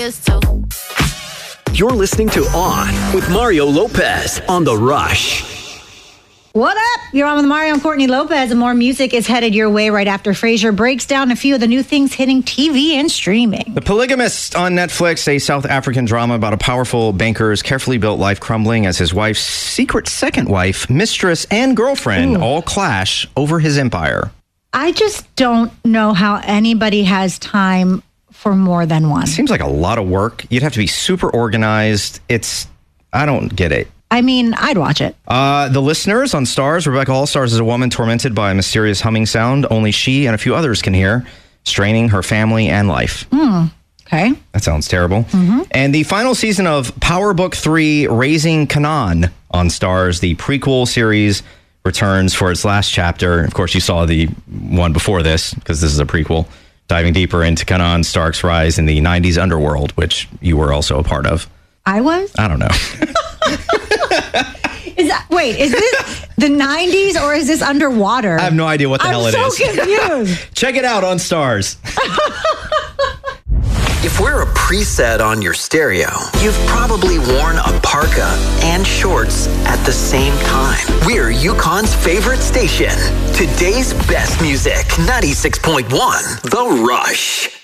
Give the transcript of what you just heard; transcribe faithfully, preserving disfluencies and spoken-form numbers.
You're listening to On with Mario Lopez on The Rush. What up? You're on with Mario and Courtney Lopez, and more music is headed your way right after Frasier breaks down a few of the new things hitting T V and streaming. The Polygamist on Netflix, a South African drama about a powerful banker's carefully built life crumbling as his wife's secret second wife, mistress, and girlfriend Ooh. all clash over his empire. I just don't know how anybody has time for more than one. Seems like a lot of work. You'd have to be super organized. It's, I don't get it. I mean, I'd watch it. Uh, the Listeners on Stars. Rebecca Hall stars as a woman tormented by a mysterious humming sound only she and a few others can hear, straining her family and life. Hmm. Okay. That sounds terrible. Mm-hmm. And the final season of Power Book three, Raising Kanan on Stars. The prequel series returns for its last chapter. Of course, you saw the one before this because this is a prequel, diving deeper into Kanan Stark's rise in the nineties underworld, which you were also a part of. I was? I don't know. Is that, wait, is this the nineties or is this underwater? I have no idea what the I'm hell it so is. confused. Check it out on Stars. If we're a preset on your stereo, you've probably worn a parka and shorts at the same time. We're Yukon's favorite station. Today's best music, ninety-six point one, The Rush.